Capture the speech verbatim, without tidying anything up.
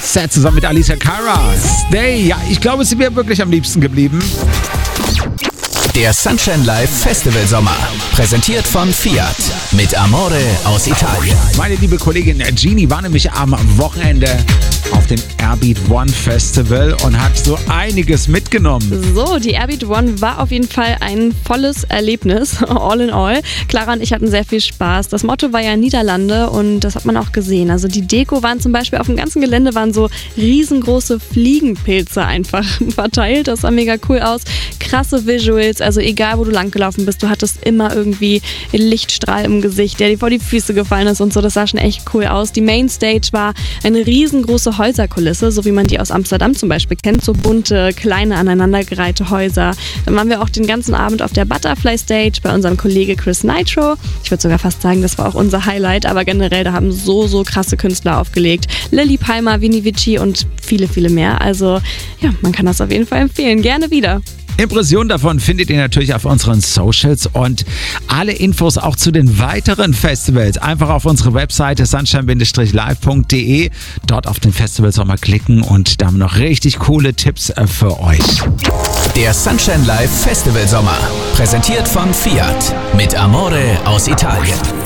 Set zusammen mit Alicia Cara. Stay. Ja, ich glaube, es ist mir wirklich am liebsten geblieben. Der Sunshine Live Festival Sommer. Präsentiert von Fiat. Mit Amore aus Italien. Meine liebe Kollegin Genie war nämlich am Wochenende auf dem Airbeat One Festival und hat so einiges mitgenommen. So, die Airbeat One war auf jeden Fall ein volles Erlebnis, all in all. Clara und ich hatten sehr viel Spaß. Das Motto war ja Niederlande und das hat man auch gesehen. Also die Deko waren zum Beispiel auf dem ganzen Gelände waren so riesengroße Fliegenpilze einfach verteilt. Das sah mega cool aus. Krasse Visuals, also egal wo du langgelaufen bist, du hattest immer irgendwie einen Lichtstrahl im Gesicht, der dir vor die Füße gefallen ist und so. Das sah schon echt cool aus. Die Mainstage war eine riesengroße Häuserkulisse, so wie man die aus Amsterdam zum Beispiel kennt. So bunte, kleine, aneinandergereihte Häuser. Dann waren wir auch den ganzen Abend auf der Butterfly Stage bei unserem Kollege Chris Nitro. Ich würde sogar fast sagen, das war auch unser Highlight, aber generell, da haben so, so krasse Künstler aufgelegt. Lilly Palmer, Vini Vici und viele, viele mehr. Also ja, man kann das auf jeden Fall empfehlen. Gerne wieder. Impressionen davon findet ihr natürlich auf unseren Socials und alle Infos auch zu den weiteren Festivals einfach auf unsere Webseite sunshine live punkt de, dort auf den Festivalsommer klicken und da haben wir noch richtig coole Tipps für euch. Der Sunshine Live Festival Sommer. Präsentiert von Fiat. Mit Amore aus Italien.